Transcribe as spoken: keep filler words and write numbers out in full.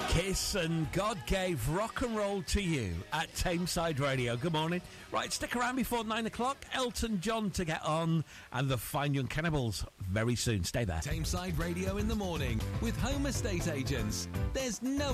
Kiss and God Gave Rock and Roll to You at Tameside Radio. Good morning. Right, stick around before nine o'clock. Elton John to get on and the Fine Young Cannibals very soon. Stay there. Tameside Radio in the morning with Home Estate Agents. There's no